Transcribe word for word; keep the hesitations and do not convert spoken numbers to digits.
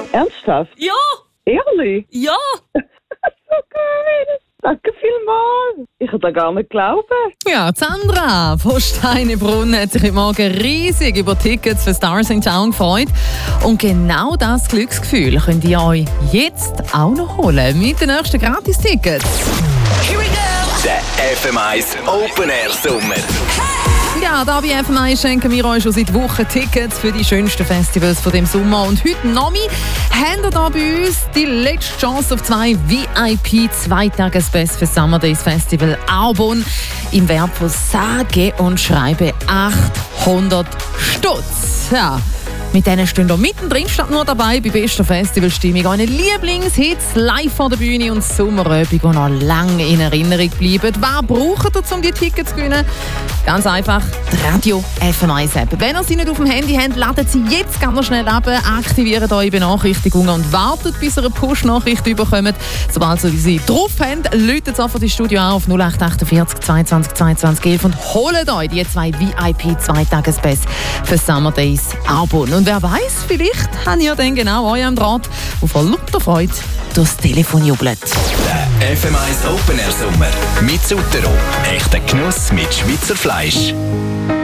Ernsthaft? Ja! Ehrlich? Ja! So geil. Danke vielmals. Ich kann da gar nicht glauben. Ja, Sandra von Steinebrunn hat sich heute Morgen riesig über Tickets für Stars in Town gefreut. Und genau das Glücksgefühl könnt ihr euch jetzt auch noch holen mit den nächsten Gratis-Tickets. Here we go! Der F M eins Open Air Sommer. Ja, da bei F M eins schenken wir euch schon seit Wochen Tickets für die schönsten Festivals von dem Sommer. Und heute noch mehr haben wir da bei uns die letzte Chance auf zwei V I P-Zweitages-Best für Summer Days Festival Arbon im Wert von sage und schreibe achthundert Stutz. Ja. Mit denen stehen wir mittendrin, statt nur dabei bei bester Festivalstimmung. Eure Lieblingshits live vor der Bühne und Sommerübung, die noch lange in Erinnerung bleiben. Was braucht ihr, um die Tickets zu gewinnen? Ganz einfach, die Radio F M eins App. Wenn ihr sie nicht auf dem Handy habt, ladet sie jetzt ganz noch schnell ab, aktiviert eure Benachrichtigungen und wartet, bis ihr eine Push-Nachricht bekommt. Sobald ihr sie drauf habt, läutet sofort das Studio an auf null acht achtundvierzig zweiundzwanzig zweiundzwanzig elf und holt euch die zwei V I P-Zweitages-Best für Summer Days Arbon. Und wer weiß, vielleicht habt ihr dann genau euch am Draht, der voll lauter Freude durchs Telefon jubelt. Der F M eins Open Air Sommer mit Sutero. Echter Genuss mit Schweizer Fleisch.